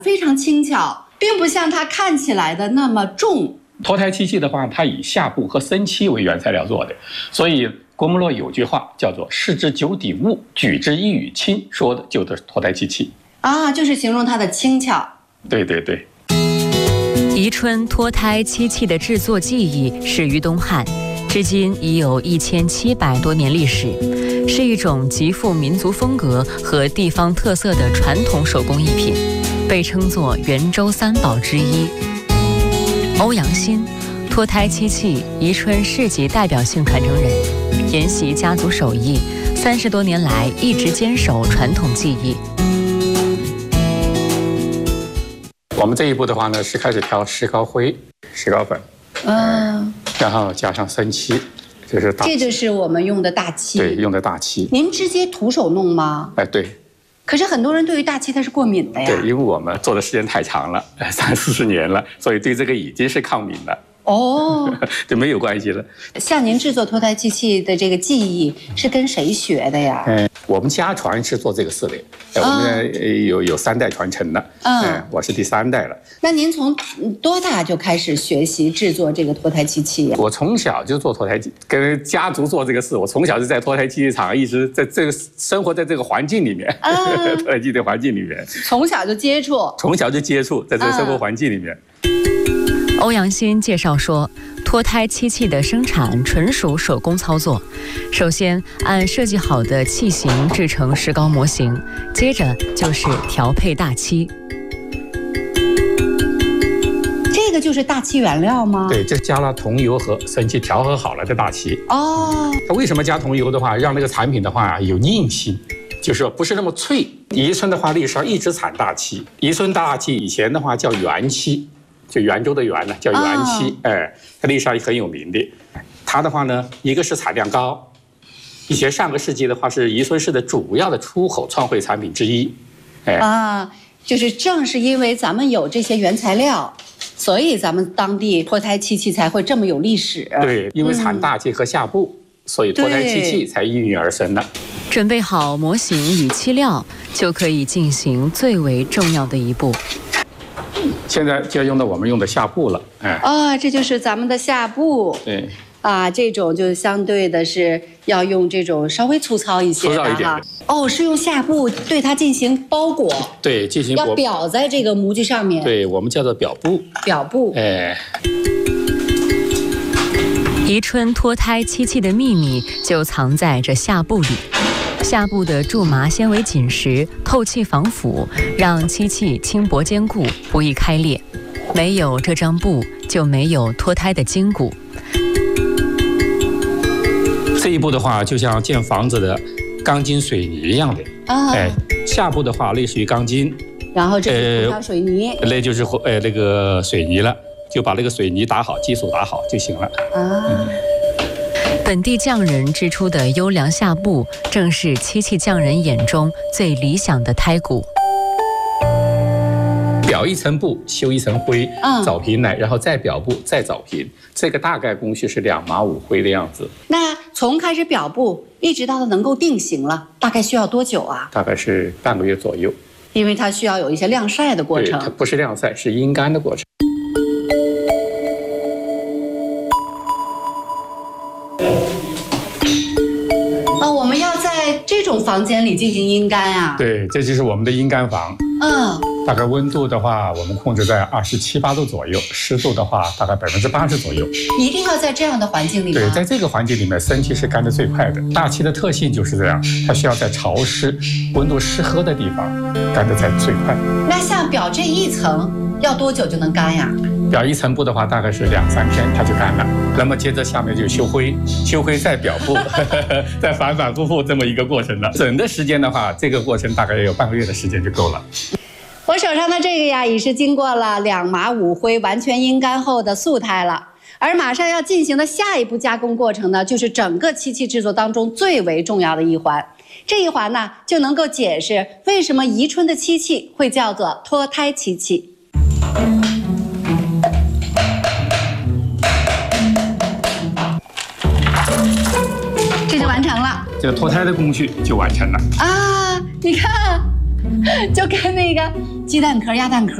非常轻巧，并不像它看起来的那么重。 脱胎漆器的话，它以下布和生漆为原材料做的，所以郭沫若有句话叫做"视之九底物，举之一羽轻"，说的就是脱胎漆器啊，就是形容它的轻巧。 对对对。 宜春脱胎漆器的制作技艺始于东汉，至今已有1700多年历史，是一种极富民族风格和地方特色的传统手工艺品，被称作元州三宝之一。欧阳新，脱胎漆器宜春市级代表性传承人，沿袭家族手艺，30多年来一直坚守传统技艺。 我们这一步的话呢，是开始调石膏灰、石膏粉，然后加上生漆，就是大漆。 这就是我们用的大漆。 对，用的大漆。 您直接徒手弄吗？ 哎，对。 可是很多人对于大漆它是过敏的呀。 对，因为我们做的时间太长了，30、40年了，所以对这个已经是抗敏了。 哦， 就没有关系了。 像您制作脱胎漆器的这个技艺是跟谁学的呀？ 我们家传是做这个事的，我们有3代传承了，我是第3代了。 那您从多大就开始学习制作这个脱胎漆器呀？ 我从小就做脱胎漆，跟家族做这个事。我从小就在脱胎漆器厂，一直在这个生活在这个环境里面，脱胎漆的环境里面， 从小就接触， 在这个生活环境里面。 欧阳新介绍说，脱胎漆器的生产纯属手工操作。首先按设计好的器型制成石膏模型，接着就是调配大漆。 这个就是大漆原料吗？ 对，这加了桐油和生漆调和好了的大漆。 哦， 它为什么加桐油的话，让那个产品的话有硬性，就是说不是那么脆。宜春的话历史上一直产大漆，宜春大漆以前的话叫元漆。就圆州的圆呢，叫元漆，它历史上也很有名的。它的话呢，一个是产量高，以前上个世纪的话是宜春市的主要的出口创汇产品之一。 就是正是因为咱们有这些原材料，所以咱们当地脱胎漆器才会这么有历史。 对，因为产大漆和下布，所以脱胎漆器才应运而生的。 准备好模型与漆料，就可以进行最为重要的一步。 现在就要用到我们用的下布了， 这就是咱们的下布。 对， 这种就相对的是要用这种稍微粗糙一些的哈。是用下布对它进行包裹。 对，进行要裱在这个模具上面。 对，我们叫做裱布。 裱布。 宜春脱胎漆器的秘密就藏在这下布里。下布的苎麻纤维紧实，透气防腐，让漆器轻薄坚固，不易开裂。没有这张布，就没有脱胎的筋骨。 这一步的话，就像建房子的钢筋水泥一样的。下布的话类似于钢筋， 然后这是涂条水泥， 那就是那个水泥了，就把那个水泥打好，基础打好就行了。 本地匠人织出的优良下布，正是漆器匠人眼中最理想的胎骨。 裱一层布，修一层灰，凿平来，然后再裱布，再凿平。这个大概工序是2麻5灰的样子。 那从开始裱布一直到它能够定型了，大概需要多久啊？ 大概是半个月左右。 因为它需要有一些晾晒的过程。 对，它不是晾晒，是阴干的过程。 我们要在这种房间里进行阴干啊？ 对，这就是我们的阴干房。大概温度的话，我们控制在27、8度左右，湿度的话大概80%左右。 一定要在这样的环境里吗？ 对，在这个环境里面，生漆是干得最快的。大漆的特性就是这样，它需要在潮湿、温度适合的地方干得才最快。 那像裱这一层要多久就能干呀？ 裱一层布的话，大概是2、3天它就干了。那么接着下面就修灰，修灰再裱布，再反反复复这么一个过程了。整的时间的话，这个过程大概也有半个月的时间就够了。 我手上的这个呀，已是经过了2麻5灰完全阴干后的素胎了。而马上要进行的下一步加工过程呢，就是整个漆器制作当中最为重要的一环。这一环呢，就能够解释为什么宜春的漆器会叫做脱胎漆器。这就完成了， 这个脱胎的工序就完成了你看， 就跟那个鸡蛋壳、鸭蛋壳